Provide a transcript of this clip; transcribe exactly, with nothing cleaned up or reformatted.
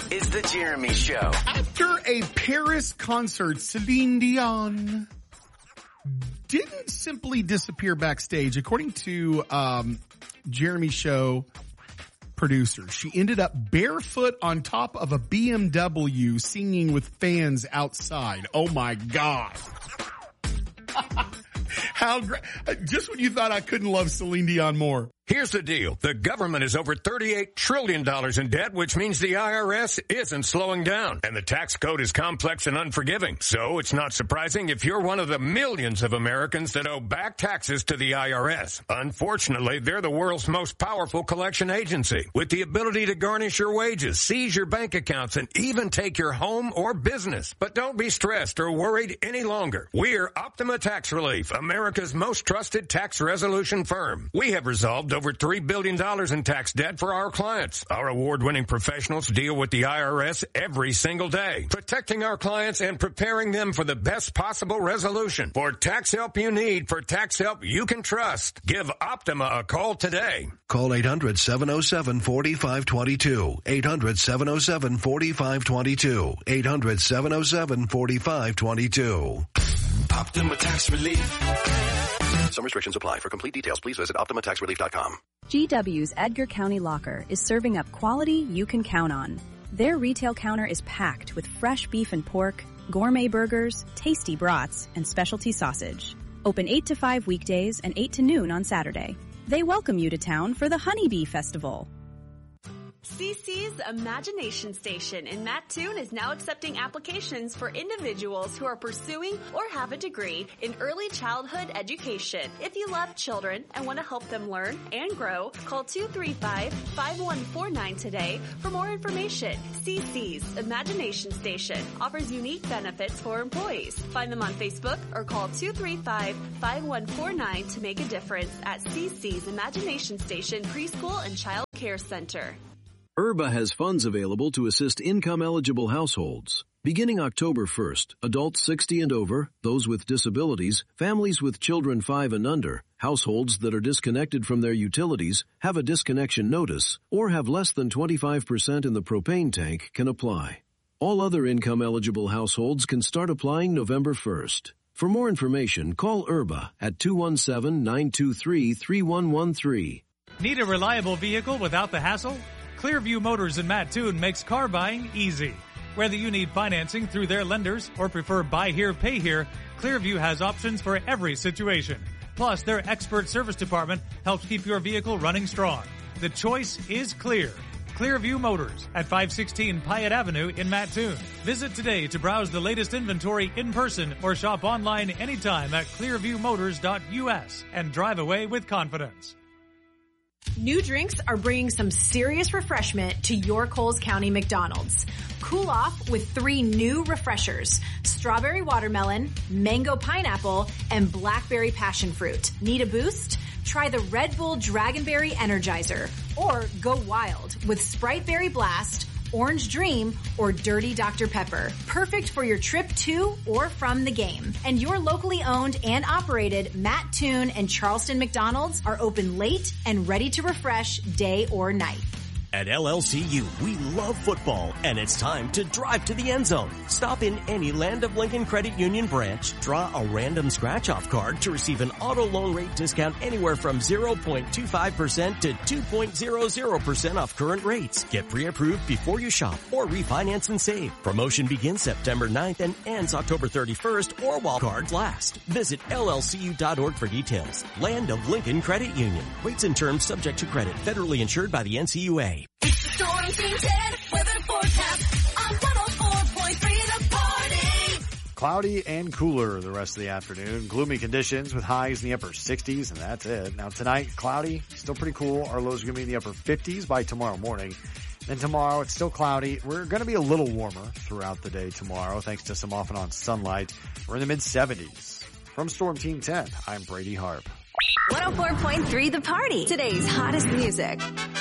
is The Jeremy Show. After a Paris concert, Celine Dion didn't simply disappear backstage. According to um, Jeremy Show producers, she ended up barefoot on top of a B M W singing with fans outside. Oh, my God. How great. Just when you thought I couldn't love Celine Dion more. Here's the deal. The government is over thirty-eight trillion dollars in debt, which means the I R S isn't slowing down. And the tax code is complex and unforgiving. So it's not surprising if you're one of the millions of Americans that owe back taxes to the I R S. Unfortunately, they're the world's most powerful collection agency, with the ability to garnish your wages, seize your bank accounts, and even take your home or business. But don't be stressed or worried any longer. We're Optima Tax Relief, America's most trusted tax resolution firm. We have resolved over three billion dollars in tax debt for our clients. Our award-winning professionals deal with the I R S every single day, protecting our clients and preparing them for the best possible resolution. For tax help you need, for tax help you can trust, give Optima a call today. Call eight hundred, seven oh seven, four five two two. eight hundred, seven oh seven, four five two two. eight hundred, seven oh seven, four five two two. Optima Tax Relief. Some restrictions apply. For complete details, please visit optima tax relief dot com. G W's Edgar County Locker is serving up quality you can count on. Their retail counter is packed with fresh beef and pork, gourmet burgers, tasty brats, and specialty sausage. Open eight to five weekdays and eight to noon on Saturday. They welcome you to town for the Honeybee Festival. C C's Imagination Station in Mattoon is now accepting applications for individuals who are pursuing or have a degree in early childhood education. If you love children and want to help them learn and grow, call two three five, five one four nine today for more information. C C's Imagination Station offers unique benefits for employees. Find them on Facebook or call two three five, five one four nine to make a difference at C C's Imagination Station Preschool and Child Care Center. I R B A has funds available to assist income-eligible households. Beginning October first, adults sixty and over, those with disabilities, families with children five and under, households that are disconnected from their utilities, have a disconnection notice, or have less than twenty-five percent in the propane tank can apply. All other income-eligible households can start applying November first. For more information, call I R B A at two one seven, nine two three, three one one three. Need a reliable vehicle without the hassle? Clearview Motors in Mattoon makes car buying easy. Whether you need financing through their lenders or prefer buy here, pay here, Clearview has options for every situation. Plus, their expert service department helps keep your vehicle running strong. The choice is clear. Clearview Motors at five sixteen Pyatt Avenue in Mattoon. Visit today to browse the latest inventory in person or shop online anytime at clearview motors dot U S and drive away with confidence. New drinks are bringing some serious refreshment to your Coles County McDonald's. Cool off with three new refreshers: strawberry watermelon, mango pineapple, and blackberry passion fruit. Need a boost? Try the Red Bull Dragonberry Energizer, or go wild with Sprite Berry Blast, Orange Dream, or Dirty Doctor Pepper. Perfect for your trip to or from the game. And your locally owned and operated Mattoon and Charleston McDonald's are open late and ready to refresh day or night. At L L C U, we love football, and it's time to drive to the end zone. Stop in any Land of Lincoln Credit Union branch, draw a random scratch-off card to receive an auto loan rate discount anywhere from zero point two five percent to two point zero zero percent off current rates. Get pre-approved before you shop or refinance and save. Promotion begins September ninth and ends October thirty-first or while cards last. Visit L L C U dot org for details. Land of Lincoln Credit Union. Rates and terms subject to credit. Federally insured by the N C U A. It's the Storm Team ten weather forecast on one oh four point three The Party. Cloudy and cooler the rest of the afternoon. Gloomy conditions with highs in the upper sixties, and that's it. Now tonight, cloudy, still pretty cool. Our lows are going to be in the upper fifties by tomorrow morning. Then tomorrow, it's still cloudy. We're going to be a little warmer throughout the day tomorrow, thanks to some off and on sunlight. We're in the mid seventies. From Storm Team ten, I'm Brady Harp. one oh four point three The Party. Today's hottest music.